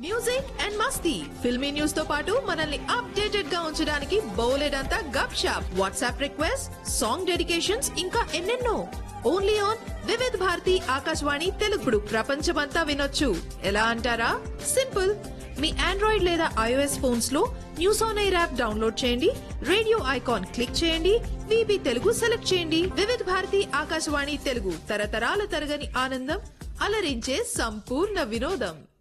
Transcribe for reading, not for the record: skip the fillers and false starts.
music and Masti filmy news తో పాటు మనల్ని అప్డేటెడ్ గా ఉంచడానికి బౌలెడంతా గప్ shop WhatsApp request song dedications ఇంకా ఎన్నెన్నో ఓన్లీ ఆన్ వివిధ్ భారతి ఆకాశవాణి తెలుగుడు ప్రపంచమంతా వినొచ్చు ఎలా అంటారా సింపుల్ మీ ఆండ్రాయిడ్ లేదా ఐఓఎస్ ఫోన్స్ లో news on air app download చేయండి రేడియో ఐకాన్ క్లిక్ చేయండి విబి తెలుగు సెలెక్ట్ చేయండి వివిధ్ భారతి ఆకాశవాణి తెలుగు తరతరాల తరగని ఆనందం అలరించే సంపూర్ణ వినోదం